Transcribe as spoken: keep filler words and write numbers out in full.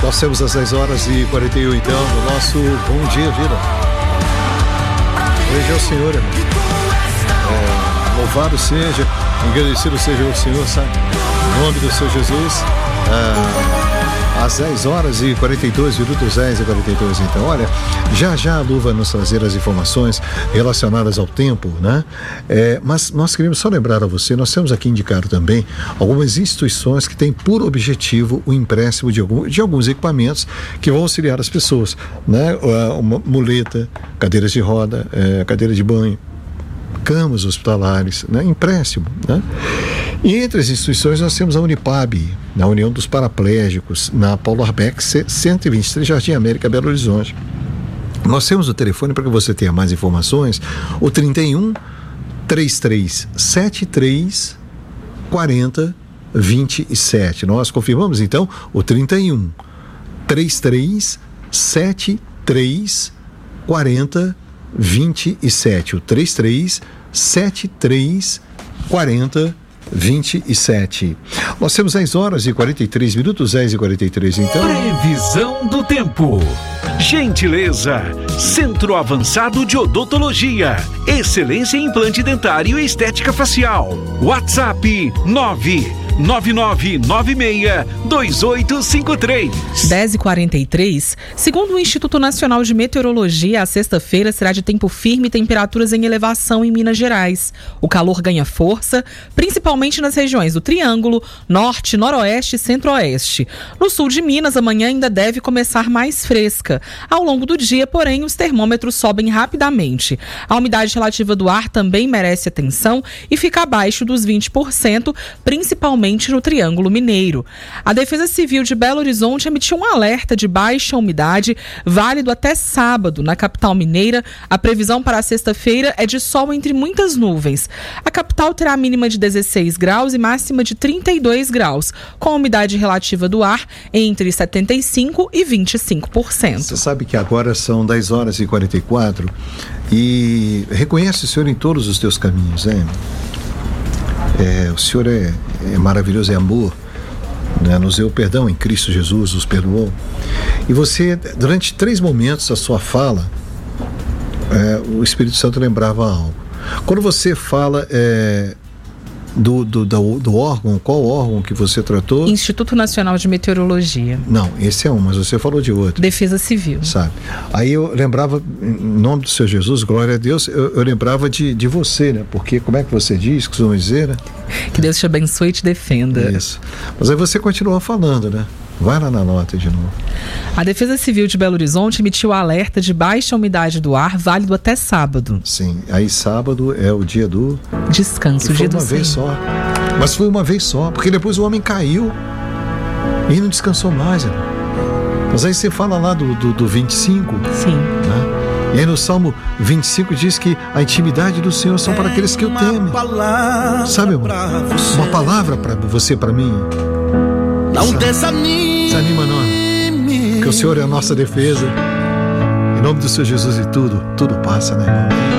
Nós temos às dez horas e quarenta e um, então, no nosso Bom Dia Vida. Hoje é o Senhor, irmão. É, louvado seja, agradecido seja o Senhor, sabe? Em nome do Senhor Jesus. É, às dez horas e quarenta e dois minutos, dez e quarenta e dois, então, olha, já já a Lu vai nos trazer as informações relacionadas ao tempo, né? É, mas nós queremos só lembrar a você, nós temos aqui indicado também algumas instituições que têm por objetivo o empréstimo de, algum, de alguns equipamentos que vão auxiliar as pessoas, né? Uma muleta, cadeiras de roda, é, cadeira de banho, camas hospitalares, né? Empréstimo, né? E entre as instituições nós temos a Unipab, na União dos Paraplégicos, na Paulo Arbeck, cento e vinte e três, Jardim América, Belo Horizonte. Nós temos o telefone para que você tenha mais informações, o trinta e um, trinta e três, setenta e três, quarenta, vinte e sete. Nós confirmamos então o trinta e um, trinta e três, setenta e três, quarenta, vinte e sete. O trinta e três, setenta e três, quarenta, vinte e sete. Nós temos dez horas e quarenta e três minutos, dez e quarenta e três, então. Previsão do tempo. Gentileza. Centro Avançado de Odontologia. Excelência em implante dentário e estética facial. WhatsApp nove nove nove nove seis dois oito cinco três. dez e quarenta e três. Segundo o Instituto Nacional de Meteorologia, a sexta-feira será de tempo firme e temperaturas em elevação em Minas Gerais. O calor ganha força, principalmente nas regiões do Triângulo, Norte, Noroeste e Centro-Oeste. No sul de Minas, amanhã ainda deve começar mais fresca. Ao longo do dia, porém, os termômetros sobem rapidamente. A umidade relativa do ar também merece atenção e fica abaixo dos vinte por cento, principalmente no Triângulo Mineiro. A Defesa Civil de Belo Horizonte emitiu um alerta de baixa umidade, válido até sábado. Na capital mineira, a previsão para a sexta-feira é de sol entre muitas nuvens. A capital terá mínima de dezesseis graus e máxima de trinta e dois graus, com a umidade relativa do ar entre setenta e cinco por cento e vinte e cinco por cento. Você sabe que agora são dez horas e quarenta e quatro e reconhece o Senhor em todos os teus caminhos, né? É, o Senhor é, é maravilhoso, é amor, né? Nos deu perdão em Cristo Jesus, nos perdoou. E você, durante três momentos da sua fala, é, o Espírito Santo lembrava algo. Quando você fala é, do, do, do, do órgão, qual órgão que você tratou? Instituto Nacional de Meteorologia. Não, esse é um, mas você falou de outro. Defesa Civil. Sabe? Aí eu lembrava, em nome do Senhor Jesus, glória a Deus, eu, eu lembrava de, de você, né? Porque como é que você diz, costuma dizer, né? Que Deus te abençoe e te defenda. Isso. Mas aí você continua falando, né? Vai lá na nota de novo. A Defesa Civil de Belo Horizonte emitiu alerta de baixa umidade do ar, válido até sábado. Sim, aí sábado é o dia do descanso, o dia do Senhor. Foi uma vez só. Mas foi uma vez só, porque depois o homem caiu e não descansou mais. Né? Mas aí você fala lá do, do, do vinte e cinco. Sim. Né? E aí no Salmo vinte e cinco diz que a intimidade do Senhor são para aqueles que o temem. Sabe, irmão? Uma palavra para você, para mim. Não desanime. Desanima não, porque o Senhor é a nossa defesa. Em nome do Senhor Jesus e tudo, tudo passa, né, irmão?